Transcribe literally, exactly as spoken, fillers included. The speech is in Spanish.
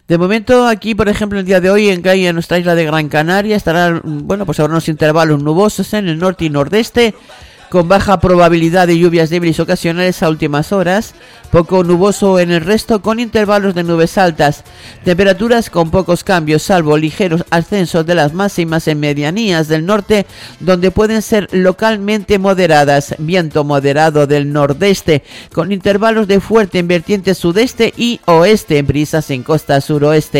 De momento aquí, por ejemplo, el día de hoy en calle en nuestra isla de Gran Canaria estarán, bueno, pues habrá unos intervalos nubosos en el norte y nordeste, con baja probabilidad de lluvias débiles ocasionales a últimas horas, poco nuboso en el resto con intervalos de nubes altas, temperaturas con pocos cambios salvo ligeros ascensos de las máximas en medianías del norte donde pueden ser localmente moderadas, viento moderado del nordeste con intervalos de fuerte en vertiente sudeste y oeste, brisas en costa suroeste.